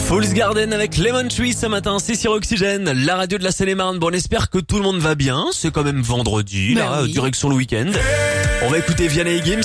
Fool's Garden avec Lemon Tree ce matin, c'est sur Oxygène, la radio de la Seine-et-Marne. Bon, on espère que tout le monde va bien, c'est quand même vendredi, Oui. direction le week-end. On va écouter Vianney et Gims.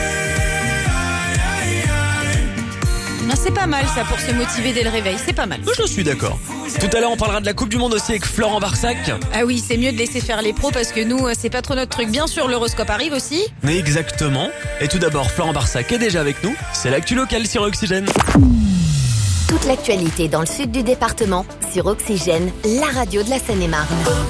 Ah, c'est pas mal ça pour se motiver dès le réveil, c'est pas mal. Je suis d'accord. Tout à l'heure, on parlera de la Coupe du Monde aussi avec Florent Barsac. Ah oui, c'est mieux de laisser faire les pros parce que nous, c'est pas trop notre truc. Bien sûr, l'horoscope arrive aussi. Mais exactement. Et tout d'abord, Florent Barsac est déjà avec nous. C'est l'actu locale sur Oxygène. Toute l'actualité dans le sud du département sur Oxygène, la radio de la Seine-et-Marne.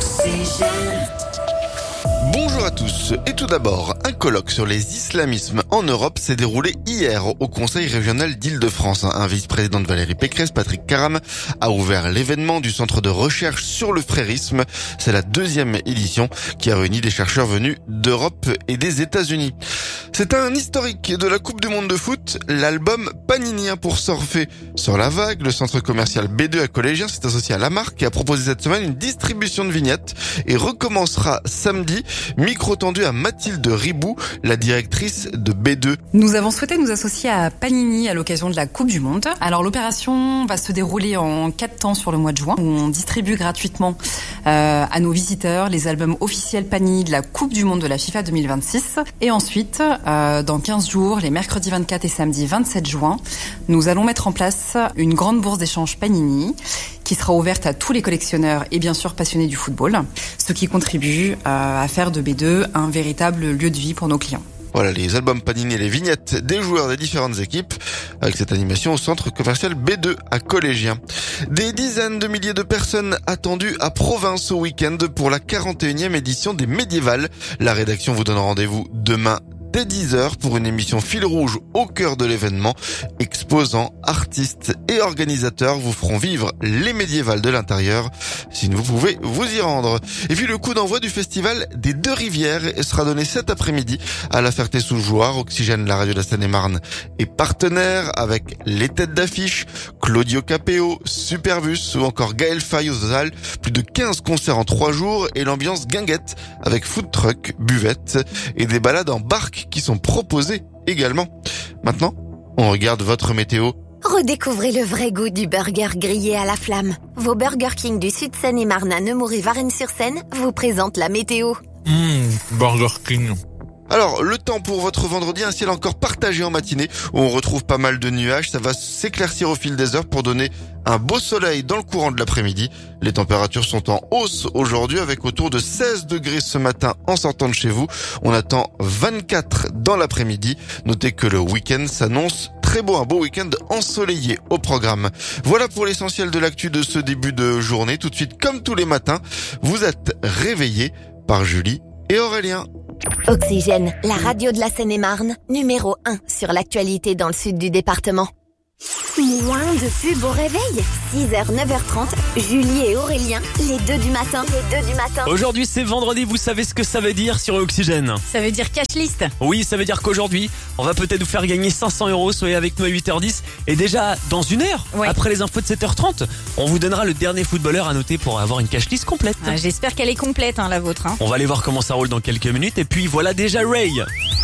Bonjour à tous. Et tout d'abord, un colloque sur les islamismes en Europe s'est déroulé hier au Conseil régional d'Île-de-France. Un vice-président de Valérie Pécresse, Patrick Caram, a ouvert l'événement du Centre de recherche sur le frérisme. C'est la deuxième édition qui a réuni des chercheurs venus d'Europe et des États-Unis. C'est un historique de la Coupe du Monde de foot, l'album Panini pour surfer sur la vague. Le centre commercial B2 à Collégien s'est associé à la marque et a proposé cette semaine une distribution de vignettes et recommencera samedi. Micro tendu à Mathilde Ribou, la directrice de B2. Nous avons souhaité nous associer à Panini à l'occasion de la Coupe du Monde. Alors l'opération va se dérouler en 4 temps sur le mois de juin, où on distribue gratuitement à nos visiteurs les albums officiels Panini de la Coupe du Monde de la FIFA 2026. Et ensuite, dans 15 jours, les mercredis 24 et samedi 27 juin, nous allons mettre en place une grande bourse d'échange Panini qui sera ouverte à tous les collectionneurs et bien sûr passionnés du football, ce qui contribue à faire de B2 un véritable lieu de vie pour nos clients. Voilà, les albums Panini et les vignettes des joueurs des différentes équipes avec cette animation au centre commercial B2 à Collégien. Des dizaines de milliers de personnes attendues à Provins au week-end pour la 41e édition des Médiévales. La rédaction vous donne rendez-vous demain dès 10h pour une émission fil rouge au cœur de l'événement. Exposants, artistes et organisateurs vous feront vivre les médiévales de l'intérieur si vous pouvez vous y rendre. Et puis le coup d'envoi du festival des Deux Rivières sera donné cet après-midi à la Ferté-sous-Jouarre. Oxygène, la radio de la Seine-et-Marne, est partenaire avec les têtes d'affiche, Claudio Capéo, Superbus ou encore Gaël Faye aux Halles. Plus de 15 concerts en 3 jours et l'ambiance guinguette avec food truck, buvette et des balades en barque qui sont proposés également. Maintenant, on regarde votre météo. Redécouvrez le vrai goût du burger grillé à la flamme. Vos Burger King du sud Seine-et-Marne à Nemours et Varennes-sur-Seine vous présentent la météo. Burger King. Alors, le temps pour votre vendredi, un ciel encore partagé en matinée où on retrouve pas mal de nuages. Ça va s'éclaircir au fil des heures pour donner un beau soleil dans le courant de l'après-midi. Les températures sont en hausse aujourd'hui avec autour de 16 degrés ce matin en sortant de chez vous. On attend 24 dans l'après-midi. Notez que le week-end s'annonce très beau, un beau week-end ensoleillé au programme. Voilà pour l'essentiel de l'actu de ce début de journée. Tout de suite, comme tous les matins, vous êtes réveillés par Julie et Aurélien. Oxygène, la radio de la Seine-et-Marne, numéro 1 sur l'actualité dans le sud du département. Moins de pub au réveil. 6h, 9h30, Julie et Aurélien, les deux du matin. Aujourd'hui, c'est vendredi, vous savez ce que ça veut dire sur Oxygène. Ça veut dire cash list. Oui, ça veut dire qu'aujourd'hui, on va peut-être vous faire gagner 500 €. Soyez avec nous à 8h10. Et déjà, dans une heure, Ouais. après les infos de 7h30, on vous donnera le dernier footballeur à noter pour avoir une cash list complète. J'espère qu'elle est complète, la vôtre. On va aller voir comment ça roule dans quelques minutes. Et puis voilà déjà Ray.